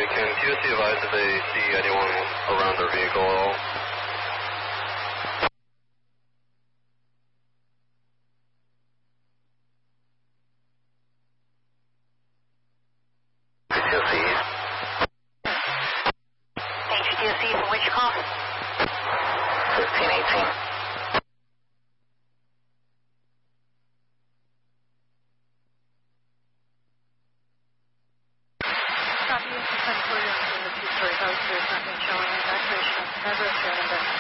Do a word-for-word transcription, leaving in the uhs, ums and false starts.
can T O C advise if they see anyone around their vehicle at all? T O C. H T O C from which car? fifteen eighteen. Copy, ten forty on the two-story house. There's nothing showing evacuation of Everett and